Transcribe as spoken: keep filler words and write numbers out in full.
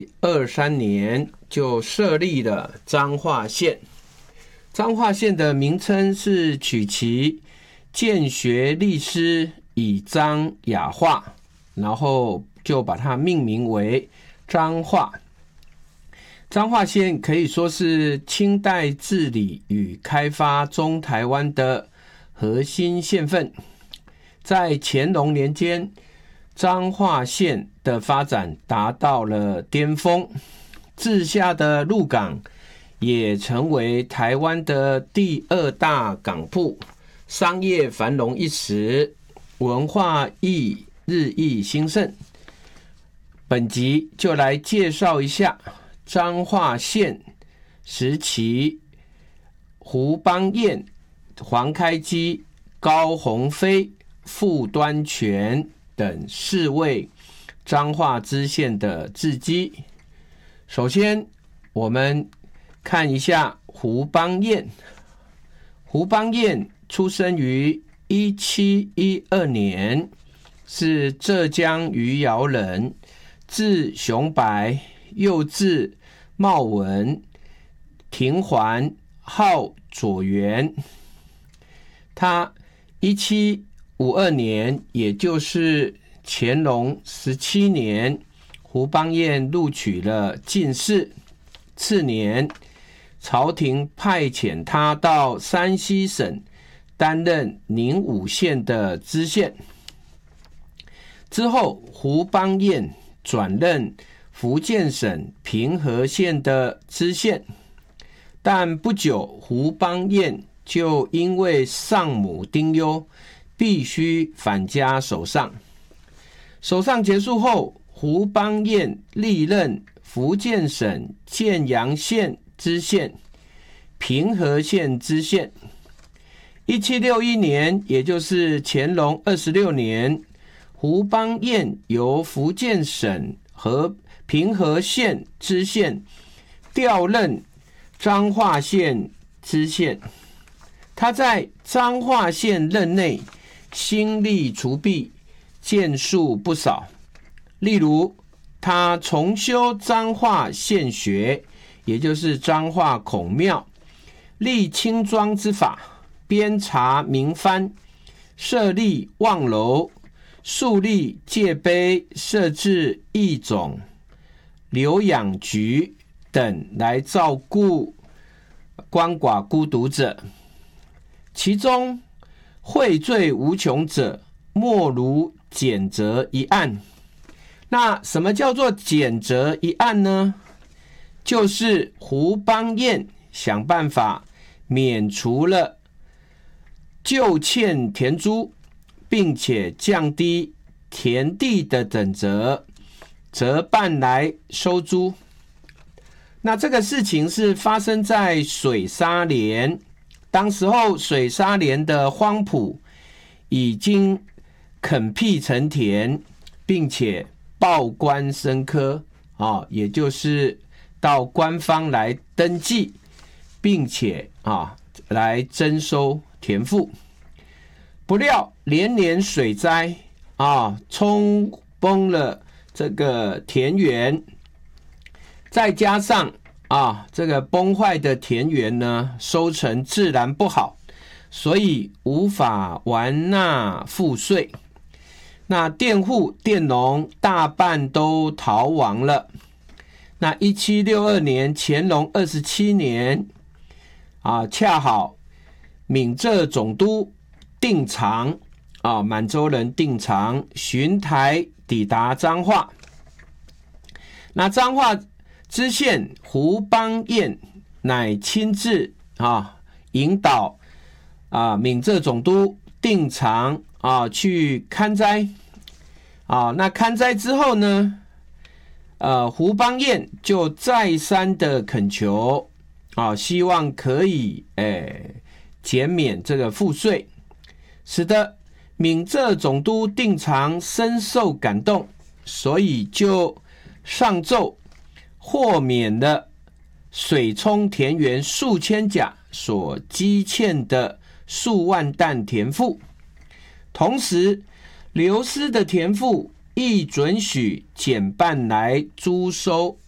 二三年就设立了彰化县。彰化县的名称是取其建学立师以彰雅化，然后就把它命名为彰化。彰化县可以说是清代治理与开发中台湾的核心县份。在乾隆年间，彰化县的发展达到了巅峰，治下的鹿港也成为台湾的第二大港埠，商业繁荣一时，文化亦日益兴盛。本集就来介绍一下彰化县时期胡邦彦、黄开基、高鸿飞、傅端全等四位彰化知县的事迹。首先，我们看一下胡邦彦。胡邦彦出生于一七一二年，是浙江余姚人，字雄白，又字茂文，庭环，号左元。他一七五二年，也就是乾隆十七年，胡邦彦录取了进士。次年，朝廷派遣他到山西省担任宁武县的知县。之后，胡邦彦转任福建省平和县的知县，但不久，胡邦彦就因为丧母丁忧，必须返家守丧。守丧结束后，胡邦彦历任福建省建阳县知县、平和县知县。一七六一年，也就是乾隆二十六年，胡邦彦由福建省和平和县知县调任彰化县知县。他在彰化县任内兴利除弊，建树不少。例如，他重修彰化县学，也就是彰化孔庙，立清庄之法，编查名藩，设立望楼，树立界碑，设置义种、留养局等来照顾鳏寡孤独者。其中惠罪无穷者，莫如减责一案。那什么叫做减责一案呢？就是胡邦彦想办法免除了旧欠田租，并且降低田地的等值，折半来收租。那这个事情是发生在水沙连，当时候水沙连的荒埔已经垦辟成田，并且报官升科、哦、也就是到官方来登记，并且、啊、来征收田赋。不料连年水灾啊，冲崩了这个田园，再加上啊这个崩坏的田园呢，收成自然不好，所以无法完纳赋税。那佃户佃农大半都逃亡了。那一七六二年，乾隆二十七年啊，恰好闽浙总督定常啊，满洲人定常巡台抵达彰化。那彰化知县胡邦彦乃亲自啊引导啊闽浙总督定常啊去勘灾啊。那勘灾之后呢，呃，胡邦彦就再三的恳求啊，希望可以诶减免这个赋税，使得闽浙总督定常深受感动，所以就上奏豁免了水冲田园数千甲所积欠的数万担田赋，同时流失的田赋亦准许减半来租收